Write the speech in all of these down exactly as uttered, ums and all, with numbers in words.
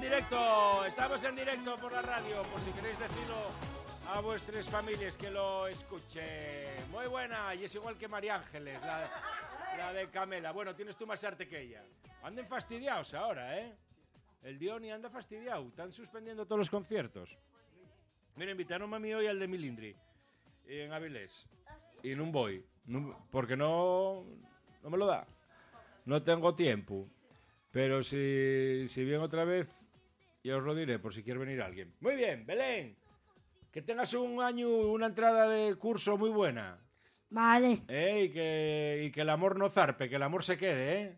directo, estamos en directo por la radio, por si queréis decirlo a vuestras familias que lo escuchen. Muy buena, y es igual que María Ángeles, la, la de Camela. Bueno, tienes tú más arte que ella. Anden fastidiados ahora, ¿eh? El Dioni anda fastidiado, están suspendiendo todos los conciertos. Mira, invitaron a mí hoy al de Milindri, en Avilés, y no voy, no, porque no, no me lo da. No tengo tiempo. Pero si, si viene otra vez, ya os lo diré por si quiere venir alguien. Muy bien, Belén. Que tengas un año, una entrada de curso muy buena. Vale. ¿Eh? Y, que, y que el amor no zarpe, que el amor se quede, ¿eh?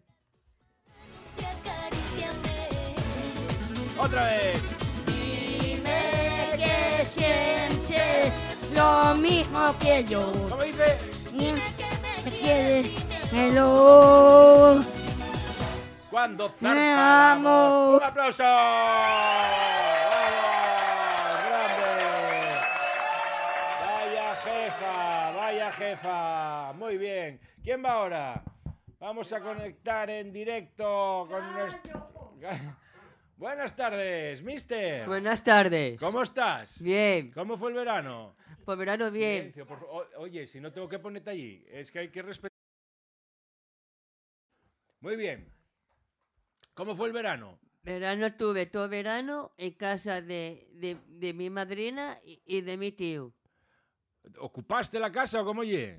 ¡Otra vez! Dime que sientes lo mismo que yo. ¿Cómo dice? Dime que quieres hello. Cuando Me zarpa el amo. amor. ¡Un aplauso! ¡Vamos! ¡Grande! Vaya jefa, vaya jefa. Muy bien. ¿Quién va ahora? Vamos a conectar en directo con nuestro... Buenas tardes, mister. Buenas tardes. ¿Cómo estás? Bien. ¿Cómo fue el verano? Por verano bien. Silencio, por fa- o- Oye, si no tengo que ponerte allí, es que hay que respetar. Muy bien. ¿Cómo fue el verano? Verano estuve todo verano en casa de, de, de mi madrina y, y de mi tío. ¿Ocupaste la casa o cómo oye?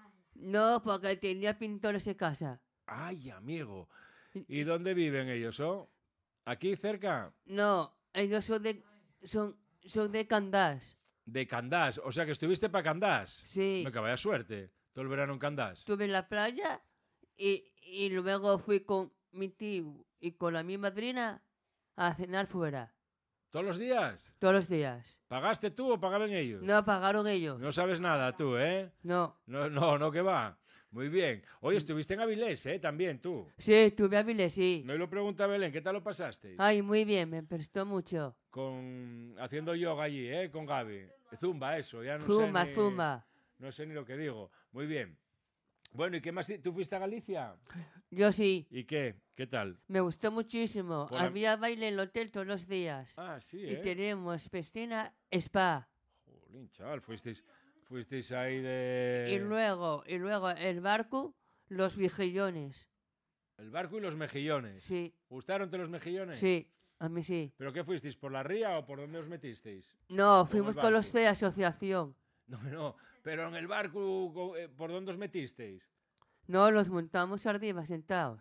No, porque tenía pintores en casa. Ay, amigo. ¿Y dónde viven ellos, oh? ¿Aquí cerca? No, ellos son de, son, son de Candás. De Candás. O sea que estuviste para Candás. Sí. Me vaya suerte. Todo el verano en Candás. Estuve en la playa y, y luego fui con mi tío y con la mi madrina a cenar fuera. ¿Todos los días? Todos los días. ¿Pagaste tú o pagaban ellos? No pagaron ellos. No sabes nada tú, ¿eh? No. No, no, no, que va. Muy bien. Oye, estuviste en Avilés, ¿eh? También tú. Sí, estuve a Vile, sí. Me lo pregunta Belén, ¿qué tal lo pasaste? Ay, muy bien, me prestó mucho. Con... Haciendo yoga allí, ¿eh? Con Gaby. Zumba, eso, ya no Zumba, sé ni... zumba. No sé ni lo que digo. Muy bien. Bueno, ¿y qué más? ¿Tú fuiste a Galicia? Yo sí, ¿Y qué? ¿Qué tal? me gustó muchísimo. Por la- Había baile en el hotel todos los días. Ah, sí, Y ¿eh? tenemos piscina, spa. Jolín, chaval, fuisteis, fuisteis ahí de... Y luego, y luego el barco, los vigillones. El barco y los mejillones. Sí, ¿Gustaronte los mejillones? sí, a mí sí. ¿Pero qué fuisteis? ¿Por la ría o por dónde os metisteis? No, el fuimos con los barco. de asociación. No, no, pero en el barco, co- eh, ¿por dónde os metisteis? No, los montamos arriba sentados.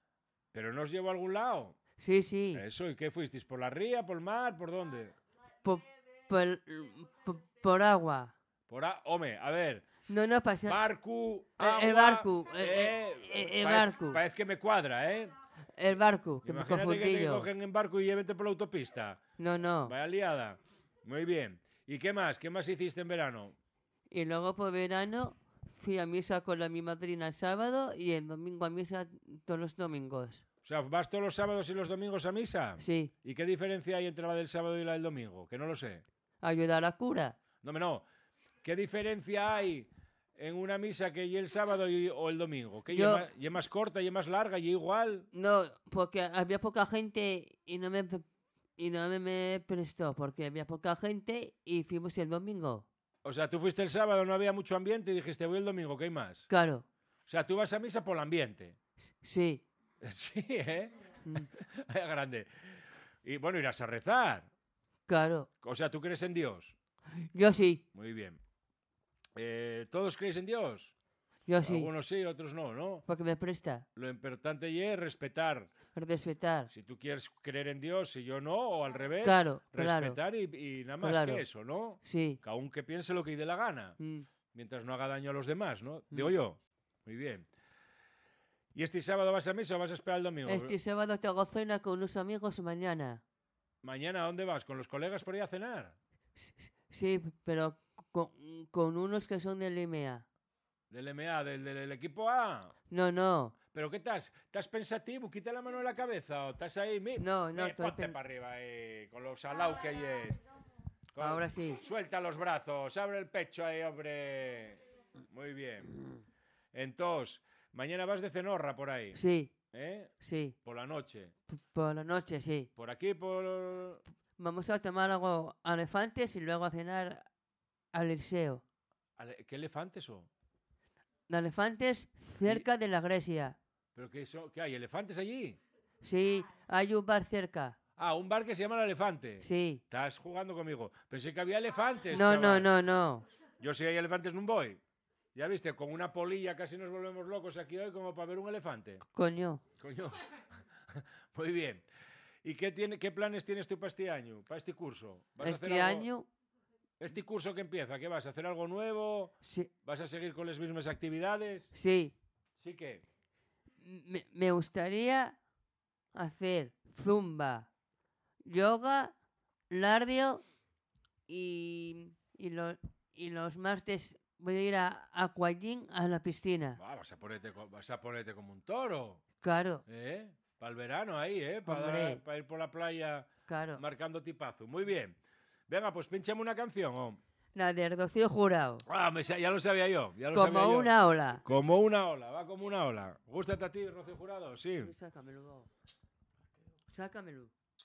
¿Pero no os llevó a algún lado? Sí, sí. Eso, ¿y qué fuisteis? ¿Por la ría, por el mar, por dónde? Por, por, por- por agua. Por a... Home, a ver, No, no pasa. barco, El- agua... el barco, eh, eh, eh, el parece- barco. Parece que me cuadra, ¿eh? El barco, que me Imagínate que confundí te yo. cogen en barco y llévete por la autopista. No, no. Vaya liada. Muy bien. ¿Y qué más? ¿Qué más hiciste en verano? Y luego por verano fui a misa con la mi madrina el sábado y el domingo a misa todos los domingos. O sea, ¿vas todos los sábados y los domingos a misa? Sí, ¿Y qué diferencia hay entre la del sábado y la del domingo? Que no lo sé. ayudar a cura. No, me no. ¿Qué diferencia hay en una misa que y el sábado y- o el domingo? ¿Que Yo- y más, y más corta, y más larga, y igual? No, porque había poca gente y no me pre- y no me, me prestó porque había poca gente y fuimos el domingo. O sea, tú fuiste el sábado, no había mucho ambiente y dijiste, voy el domingo, ¿qué hay más? Claro, O sea, tú vas a misa por el ambiente. sí. Sí, ¿eh? Mm, Grande. Y bueno, irás a rezar. claro, O sea, ¿tú crees en Dios? yo sí, Muy bien. Eh, ¿Todos creéis en Dios? yo sí, Algunos sí, otros no, ¿no? porque me presta. Lo importante y es respetar. Respetar. Si tú quieres creer en Dios y yo no, o al revés, Claro, claro, respetar y, y nada más Claro. que eso, ¿no? sí. Que aún que piense lo que dé la gana, Mm, mientras no haga daño a los demás, ¿no? Mm. Digo yo. Muy bien. ¿Y este sábado vas a misa o vas a esperar el domingo? Este sábado tengo cena con unos amigos mañana. Mañana, ¿a dónde vas? ¿Con los colegas por ahí a cenar? Sí, pero con, con unos que son del I M E A. ¿Del M A, del, del equipo A? No, no, ¿Pero qué estás? ¿Estás pensativo? Quita la mano de la cabeza o estás ahí... Mi... no, no. Eh, estoy ponte pen- para arriba, eh, con los salau que ahí es. Con- Ahora sí. Suelta los brazos, abre el pecho ahí, hombre. Muy bien. Entonces, mañana vas de cenorra por ahí. Sí, ¿Eh? Sí. Por la noche. P- Por la noche, sí. Por aquí, por... Vamos a tomar algo a Elefantes y luego a cenar al Liceo. Ale- ¿Qué elefantes son? De Elefantes cerca de la iglesia. ¿Pero qué, son? ¿Qué hay? ¿Elefantes allí? Sí, hay un bar cerca. Ah, un bar que se llama El Elefante. Sí. Estás jugando conmigo. Pensé que había elefantes, No, no, chaval. no, no. Yo si hay elefantes no voy. Ya viste, con una polilla casi nos volvemos locos aquí hoy como para ver un elefante. Coño. Coño. Muy bien. ¿Y qué, tiene, qué planes tienes tú para este año, para este curso? ¿Vas a hacer Este algo- año, ¿Este curso que empieza? ¿Qué vas a hacer algo nuevo? sí. ¿Vas a seguir con las mismas actividades? Sí. Sí que. Me, me gustaría hacer zumba, yoga, lardio y, y, lo- y los martes voy a ir a Aquagym a la piscina. Ah, vas, a ponerte, co- vas a ponerte como un toro. Claro, ¿Eh? Para el verano ahí, ¿eh? Para Hombre. ir por la playa claro. marcando tipazo. Muy bien. Venga, pues pinchame una canción. Oh. La de Rocío Jurado. Ah, me sa- ya lo sabía yo. Ya lo Como sabía yo. una ola. Como una ola, va como una ola. ¿Gústate a ti, Rocío Jurado? Sí. Sácamelo. Sácamelo.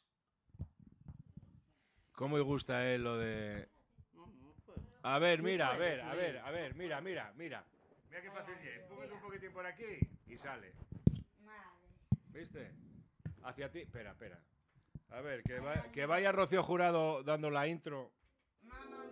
¿Cómo le gusta a él lo de...? A ver, Sí mira, a puede, ver, a sí. ver, a ver, mira, mira, mira. Mira qué fácil es. Póngate un poquitín por aquí y sale. ¿Viste? Hacia ti. Espera, espera. A ver, que, va- que vaya Rocío Jurado dando la intro.